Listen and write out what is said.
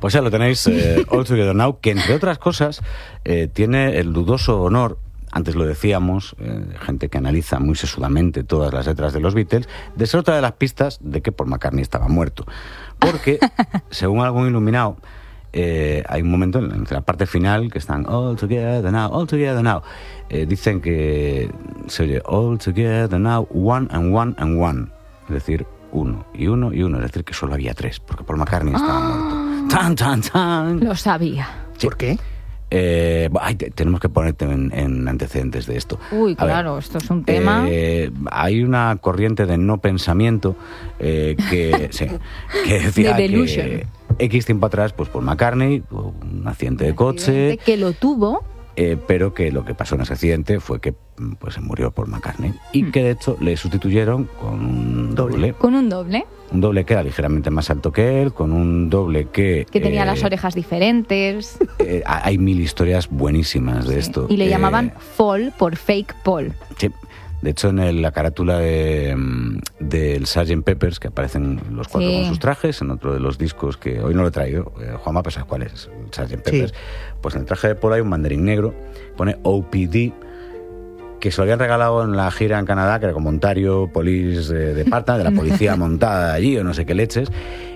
Pues ya lo tenéis, All Together Now, que entre otras cosas tiene el dudoso honor, antes lo decíamos, gente que analiza muy sesudamente todas las letras de los Beatles, de ser otra de las pistas de que Paul McCartney estaba muerto. Porque, según algún iluminado, hay un momento en la parte final que están All Together Now. Dicen que se oye All Together Now, one and one and one. Es decir, uno y uno y uno. Es decir, que solo había tres, porque Paul McCartney estaba muerto. ¡Tan, tan, tan! Lo sabía. Sí. ¿Por qué? Tenemos que ponerte en antecedentes de esto. Uy, claro, esto es un tema. Hay una corriente de no pensamiento que decía que X tiempo atrás, pues Paul McCartney tuvo un accidente de coche. Que lo tuvo. Pero que lo que pasó en ese accidente fue que pues se murió Paul McCartney y que de hecho le sustituyeron con un doble. Con un doble. Un doble que era ligeramente más alto que él, con un doble que tenía las orejas diferentes. Hay mil historias buenísimas de esto. Y le llamaban Fall por Fake Paul. Sí. De hecho, en la carátula del Sgt. Peppers, que aparecen los cuatro con sus trajes, en otro de los discos que hoy no lo he traído, Juanma, ¿sabes cuál es? El Sgt. Peppers. Sí. Pues en el traje de Paul hay un mandarín negro, pone OPD, que se lo habían regalado en la gira en Canadá, que era como Ontario Police Department, de la policía montada allí o no sé qué leches,